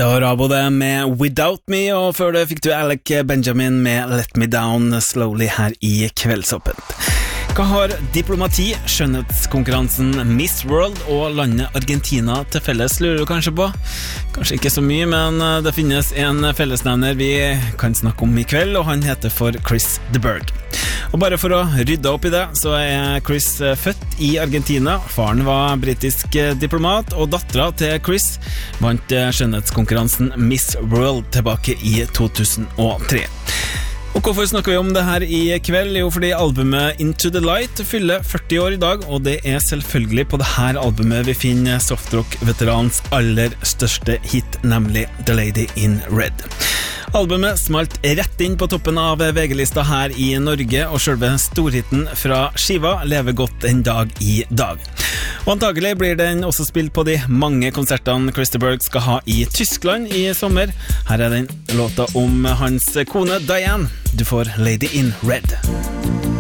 Det var Rabo det med Without Me, og før det fikk du Alec Benjamin med Let Me Down Slowly her i Kveldsåpent. Hva har diplomati, skjønnhetskonkurransen Miss World og landet Argentina til felles, lurer du kanskje på? Kanskje ikke så mye, men det finnes en fellesnevner vi kan snakke om i kveld, og han heter for Chris de Burgh. Og bare for å rydde opp i det, så er Chris født i Argentina. Faren var britisk diplomat, og datteren til Chris vant skjønnhetskonkurransen Miss World tilbake i 2003. Og hvorfor snakker vi om det her i kveld? Jo, fordi albumet Into the Light fyller 40 år i dag, og det er selvfølgelig på det her albumet vi finner softrock-veterans aller største hit, nemlig The Lady in Red. Albumet smalt rett inn på toppen av VG-lista her i Norge, og selve storhiten fra skiva lever godt en dag i dag. Og antagelig blir den også spilt på de mange konsertene Chris de Burgh skal ha i Tyskland i sommer. Her er den låta om hans kone Diane. Du får Lady in Red.